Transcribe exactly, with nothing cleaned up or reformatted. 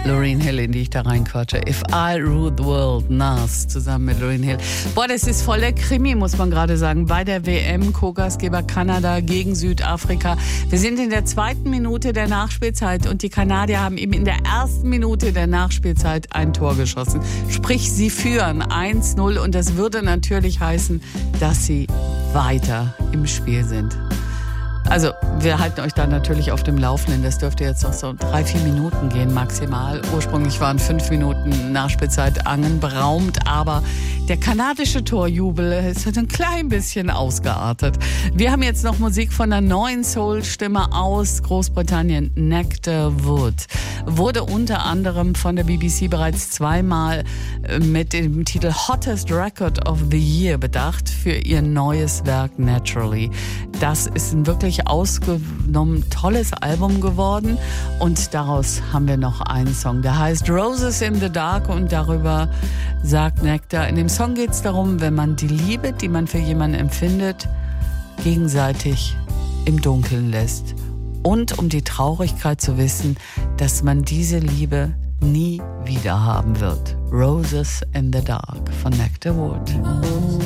Lauryn Hill, in die ich da reinquatsche. If I Ruled the World, Nas, zusammen mit Lauryn Hill. Boah, das ist voll der Krimi, muss man gerade sagen. Bei der W M, Co-Gastgeber Kanada gegen Südafrika. Wir sind in der zweiten Minute der Nachspielzeit und die Kanadier haben eben in der ersten Minute der Nachspielzeit ein Tor geschossen. Sprich, sie führen eins null und das würde natürlich heißen, dass sie weiter im Spiel sind. Also, wir halten euch da natürlich auf dem Laufenden. Das dürfte jetzt noch so drei, vier Minuten gehen maximal. Ursprünglich waren fünf Minuten Nachspielzeit anberaumt, aber der kanadische Torjubel ist ein klein bisschen ausgeartet. Wir haben jetzt noch Musik von der neuen Soul-Stimme aus Großbritannien, Nectar Wood. Wurde unter anderem von der B B C bereits zweimal mit dem Titel Hottest Record of the Year bedacht für ihr neues Werk Naturally. Das ist ein wirklich ausgenommen tolles Album geworden und daraus haben wir noch einen Song, der heißt Roses in the Dark und darüber sagt Nectar, in dem Song geht es darum, wenn man die Liebe, die man für jemanden empfindet, gegenseitig im Dunkeln lässt und um die Traurigkeit zu wissen, dass man diese Liebe nie wieder haben wird. Roses in the Dark von Nectar Wood.